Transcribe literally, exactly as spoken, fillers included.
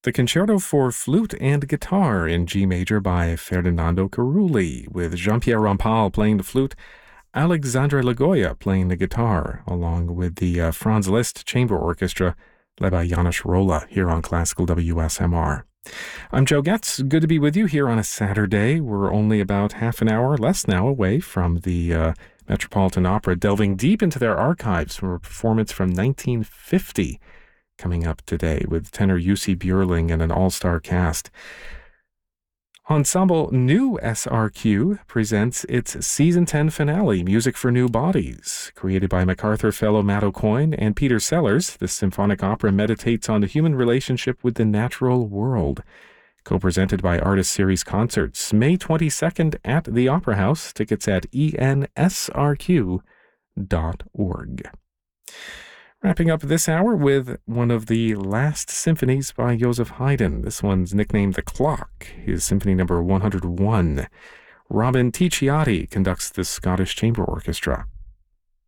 The Concerto for Flute and Guitar in G major by Ferdinando Carulli, with Jean-Pierre Rampal playing the flute, Alexandre Lagoya playing the guitar, along with the uh, Franz Liszt Chamber Orchestra, led by Janos Rolla, here on Classical W S M R. I'm Joe Getz. Good to be with you here on a Saturday. We're only about half an hour, less now, away from the uh, Metropolitan Opera, delving deep into their archives from a performance from nineteen fifty, coming up today with tenor Jussi Björling and an all-star cast. Ensemble New S R Q presents its Season ten finale, Music for New Bodies. Created by MacArthur Fellow Matt Aucoin and Peter Sellers, this symphonic opera meditates on the human relationship with the natural world. Co-presented by Artist Series Concerts, May twenty-second at the Opera House. Tickets at E N S R Q dot org. Wrapping up this hour with one of the last symphonies by Joseph Haydn. This one's nicknamed The Clock, his symphony number one hundred one. Robin Ticciati conducts the Scottish Chamber Orchestra.